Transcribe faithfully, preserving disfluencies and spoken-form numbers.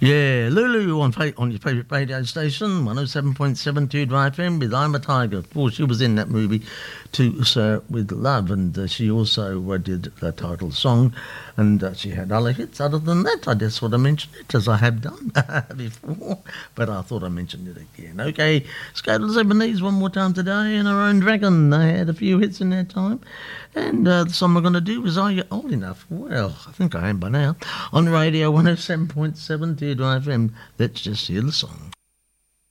Yeah, Lulu on fa- on your favourite radio station, one oh seven point seven two F M with I'm a Tiger. Of course, she was in that movie too, so with Love, and uh, she also uh, did the title song, and uh, she had other hits. Other than that, I just sort of mentioned it, as I have done before, but I thought I mentioned it again. Okay, let's go to the Seven D's one more time today, and Our Own Dragon. They had a few hits in that time, and uh, the song we're going to do is Are You Old Enough? Well, I think I am by now. On radio one oh seven point seven F M. Let's just hear the song.